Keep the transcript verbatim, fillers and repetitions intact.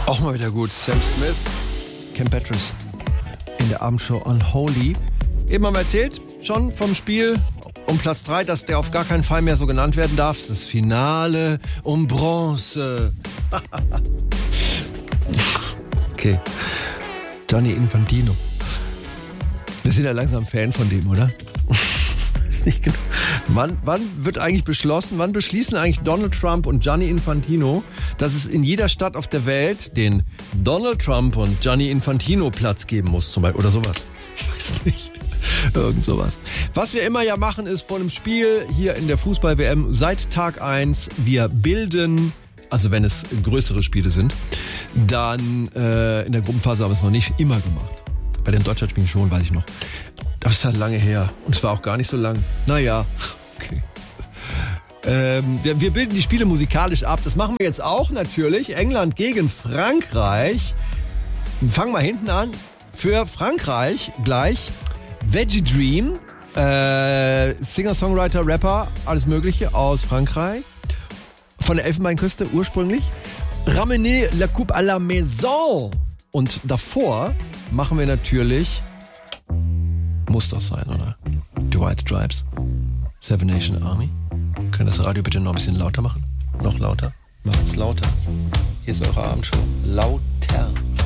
Auch mal wieder gut. Sam Smith, Kim Petras in der Abendshow Unholy. Eben haben wir erzählt, schon vom Spiel um Platz drei, dass der auf gar keinen Fall mehr so genannt werden darf. Das Finale um Bronze. Okay. Gianni Infantino. Wir sind ja langsam Fan von dem, oder? Ist nicht genau. Wann, wann wird eigentlich beschlossen, wann beschließen eigentlich Donald Trump und Gianni Infantino, dass es in jeder Stadt auf der Welt den Donald Trump und Gianni Infantino Platz geben muss, zum Beispiel, oder sowas? Ich weiß nicht. Irgend sowas. Was wir immer ja machen, ist vor einem Spiel hier in der Fußball-W M seit Tag eins, wir bilden, also wenn es größere Spiele sind, dann äh, in der Gruppenphase haben wir es noch nicht immer gemacht. Bei den Deutschlandspielen schon, weiß ich noch. Das ist halt lange her. Und es war auch gar nicht so lang. Naja, okay. Ähm, wir, wir bilden die Spiele musikalisch ab. Das machen wir jetzt auch natürlich. England gegen Frankreich. Fangen wir hinten an. Für Frankreich gleich Veggie Dream. Äh, Singer, Songwriter, Rapper, alles Mögliche aus Frankreich. Von der Elfenbeinküste ursprünglich. Ramener la coupe à la maison. Und davor machen wir natürlich... Muss doch sein, oder? The White Stripes, Seven Nation Army. Können das Radio bitte noch ein bisschen lauter machen? Noch lauter? Macht's lauter. Hier ist eure Abendshow. Laut.